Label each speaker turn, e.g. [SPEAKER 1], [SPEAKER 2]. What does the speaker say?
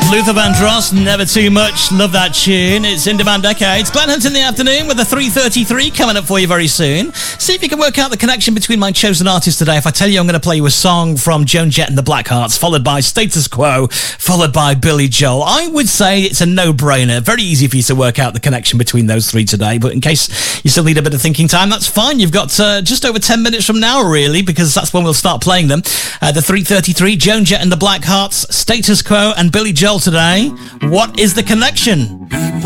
[SPEAKER 1] Luther Vandross, Never Too Much. Love that tune. It's In Demand Decades. Glenn Hunt in the afternoon with a 3:33 coming up for you very soon. See if you can work out the connection between my chosen artists today. If I tell you I'm going to play you a song from Joan Jett and the Blackhearts, followed by Status Quo, followed by Billy Joel, I would say it's a no-brainer. Very easy for you to work out the connection between those three today. But in case you still need a bit of thinking time, that's fine. You've got just over 10 minutes from now, really, because that's when we'll start playing them. The 3:33, Joan Jett and the Blackhearts, Status Quo and Billy Joel today. What is the connection?